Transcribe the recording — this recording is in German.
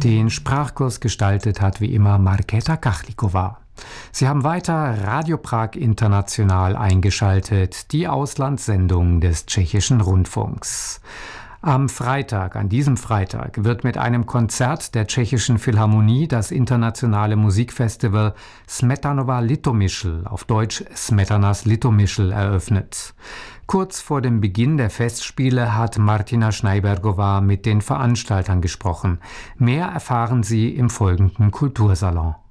Den Sprachkurs gestaltet hat wie immer Markéta Kachlikova. Sie haben weiter Radio Prag International eingeschaltet, die Auslandssendung des Tschechischen Rundfunks. Am Freitag, an diesem Freitag, wird mit einem Konzert der Tschechischen Philharmonie das internationale Musikfestival Smetanova Litomyšl, auf Deutsch Smetanas Litomyšl, eröffnet. Kurz vor dem Beginn der Festspiele hat Martina Schneibergova mit den Veranstaltern gesprochen. Mehr erfahren Sie im folgenden Kultursalon.